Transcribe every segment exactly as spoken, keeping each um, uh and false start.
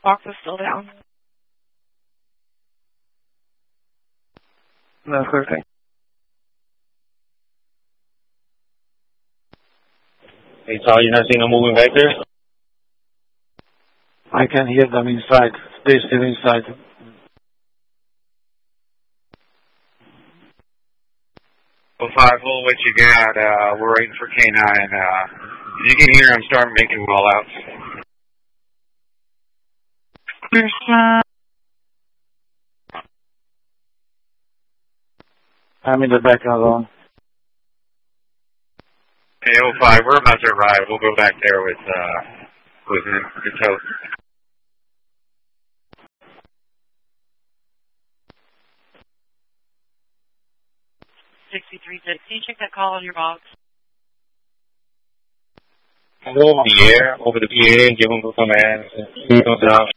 box is still down. No, clear thing. Hey, Todd, you're not seeing them moving back there? I can hear them inside. They're still inside. Well, five, hold what you got. Uh, we're waiting for K nine. Uh, you can hear them start making rollouts. Clear shot. I'm in the background zone. Hey, oh five, we're about to arrive. We'll go back there with, uh, with the toast. sixty-three six. Can you check that call on your box? I'll go over the air, over the P A, and give them a command. He comes out.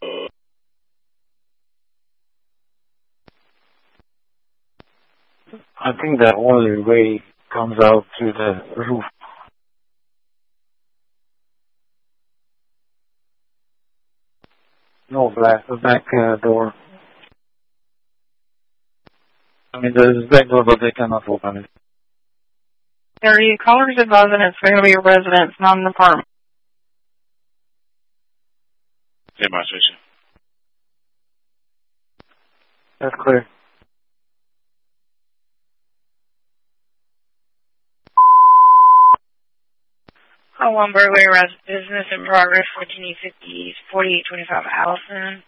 I think the only way comes out through the roof. No, black, the back uh, door. I mean, there's a back door, but they cannot open it. Are you callers advising it's going to be a residence, not an apartment? Demonstration. That's clear. Oh, one burglary arrest, business in progress, fourteen fifty, forty-eight twenty-five Allison.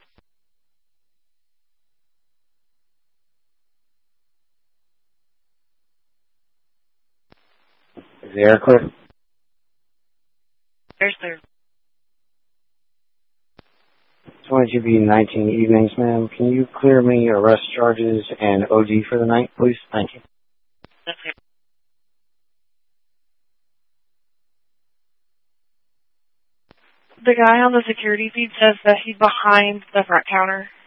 Is the air clear? There's clear. twenty-two B nineteen evenings, ma'am. Can you clear me arrest charges and O D for the night, please? Thank you. That's clear. The guy on the security feed says that he's behind the front counter.